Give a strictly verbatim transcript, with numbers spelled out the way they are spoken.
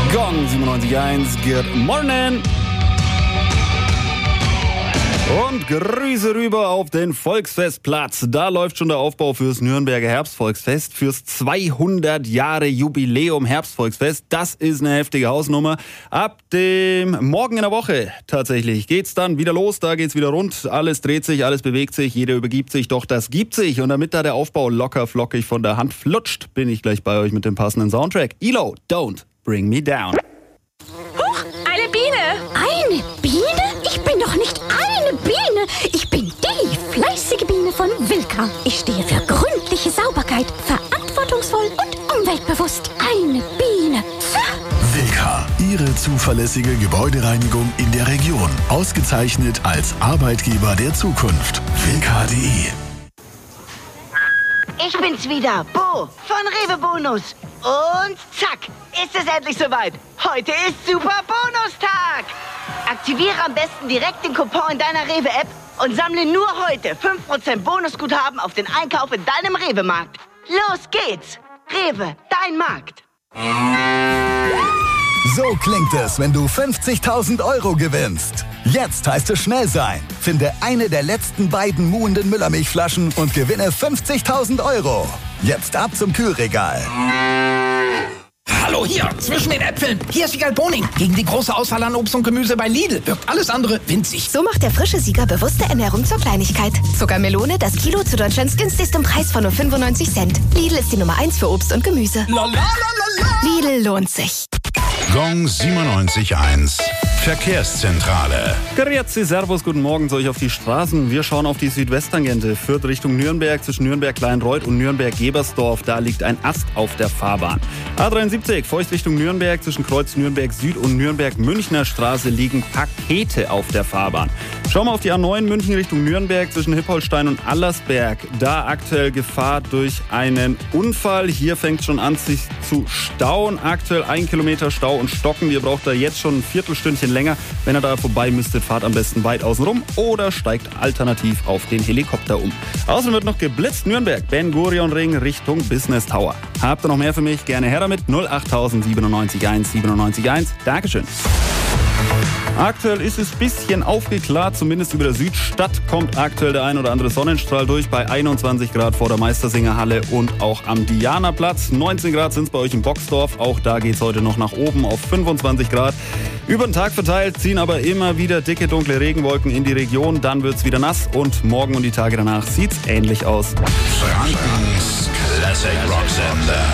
Gong siebenundneunzig Komma eins, good morning. Und Grüße rüber auf den Volksfestplatz. Da läuft schon der Aufbau fürs Nürnberger Herbstvolksfest, fürs zweihundert Jahre Jubiläum Herbstvolksfest. Das ist eine heftige Hausnummer. Ab dem Morgen in der Woche tatsächlich geht's dann wieder los, da geht's wieder rund. Alles dreht sich, alles bewegt sich, jeder übergibt sich, doch das gibt sich. Und damit da der Aufbau locker flockig von der Hand flutscht, bin ich gleich bei euch mit dem passenden Soundtrack. E L O, Don't Bring Me Down. Huch, eine Biene! Eine Biene? Ich bin doch nicht eine Biene. Ich bin die fleißige Biene von Wilka. Ich stehe für gründliche Sauberkeit, verantwortungsvoll und umweltbewusst. Eine Biene. Wilka, Ihre zuverlässige Gebäudereinigung in der Region. Ausgezeichnet als Arbeitgeber der Zukunft. Wilka punkt de. Ich bin's wieder, Bo von Rewe Bonus. Und zack, ist es endlich soweit. Heute ist Super Bonustag. Aktiviere am besten direkt den Coupon in deiner Rewe-App und sammle nur heute fünf Prozent Bonusguthaben auf den Einkauf in deinem Rewe-Markt. Los geht's. Rewe, dein Markt. So klingt es, wenn du fünfzigtausend Euro gewinnst. Jetzt heißt es schnell sein. Finde eine der letzten beiden muhenden Müllermilchflaschen und gewinne fünfzigtausend Euro. Jetzt ab zum Kühlregal. Hallo, hier, zwischen den Äpfeln. Hier ist Wiegald Boning. Gegen die große Auswahl an Obst und Gemüse bei Lidl wirkt alles andere winzig. So macht der frische Sieger bewusste Ernährung zur Kleinigkeit. Zuckermelone, das Kilo zu Deutschlands günstigstem Preis von nur fünfundneunzig Cent. Lidl ist die Nummer eins für Obst und Gemüse. La, la, la, la, la. Lidl lohnt sich. Gong siebenundneunzig Komma eins. Verkehrszentrale. Grüezi, Servus, guten Morgen zu euch auf die Straßen. Wir schauen auf die Südwesttangente. Führt Richtung Nürnberg, zwischen Nürnberg-Kleinreuth und Nürnberg-Gebersdorf. Da liegt ein Ast auf der Fahrbahn. A dreiundsiebzig, Feucht Richtung Nürnberg, zwischen Kreuz Nürnberg-Süd und Nürnberg-Münchner Straße liegen Pakete auf der Fahrbahn. Schauen wir auf die A neun München Richtung Nürnberg, zwischen Hippolstein und Allersberg. Da aktuell Gefahr durch einen Unfall. Hier fängt es schon an, sich zu stauen. Aktuell ein Kilometer Stau und Stocken. Ihr braucht da jetzt schon ein Viertelstündchen länger. Wenn ihr da vorbei müsstet, fahrt am besten weit außen rum oder steigt alternativ auf den Helikopter um. Außerdem wird noch geblitzt Nürnberg, Ben-Gurion-Ring Richtung Business Tower. Habt ihr noch mehr für mich? Gerne her damit. null acht siebenundneunzig Komma eins siebenundneunzig Komma eins. Dankeschön. Aktuell ist es ein bisschen aufgeklärt, zumindest über der Südstadt kommt aktuell der ein oder andere Sonnenstrahl durch bei einundzwanzig Grad vor der Meistersingerhalle und auch am Dianaplatz. neunzehn Grad sind es bei euch in Boxdorf, auch da geht es heute noch nach oben auf fünfundzwanzig Grad. Über den Tag verteilt ziehen aber immer wieder dicke, dunkle Regenwolken in die Region, dann wird es wieder nass und morgen und die Tage danach sieht es ähnlich aus. Frankens Classic Rock Sender.